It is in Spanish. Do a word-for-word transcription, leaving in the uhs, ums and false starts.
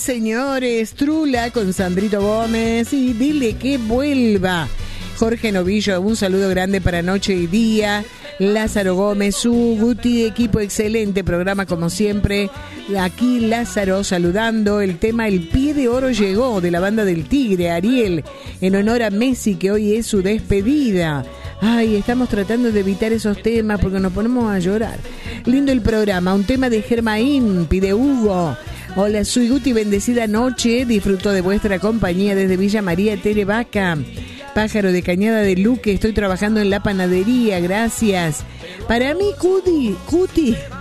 señores, Trula con Sandrito Gómez y dile que vuelva. Jorge Novillo, un saludo grande para noche y día. Lázaro Gómez, su Guti, equipo excelente, programa como siempre. Aquí Lázaro saludando. El tema El Pie de Oro llegó de la banda del Tigre, Ariel, en honor a Messi, que hoy es su despedida. Ay, estamos tratando de evitar esos temas porque nos ponemos a llorar. Lindo el programa, un tema de Germain, pide Hugo. Hola, soy Guti, bendecida noche, disfruto de vuestra compañía desde Villa María Terevaca. Pájaro de Cañada de Luque, estoy trabajando en la panadería, gracias. Para mí, Cuti, Cuti,